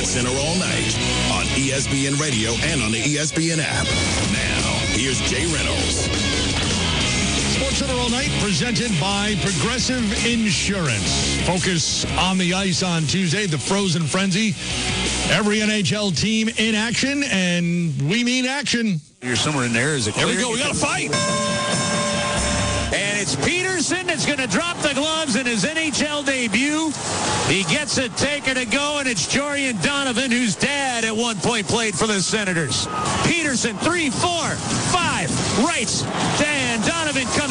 SportsCenter all night on ESPN Radio and on the ESPN app. Now, here's Jay Reynolds. SportsCenter all night, presented by Progressive Insurance. Focus on the ice on Tuesday, the Frozen Frenzy. Every NHL team in action, and we mean action. You're somewhere in there. Is it clear? There we go. We got to fight. And it's Peterson that's going to drop the gloves in his NHL debut. He gets it taken to go, and it's Jorian Donovan, whose dad at one point played for the Senators. Peterson, 3-4-5, rights, and Donovan comes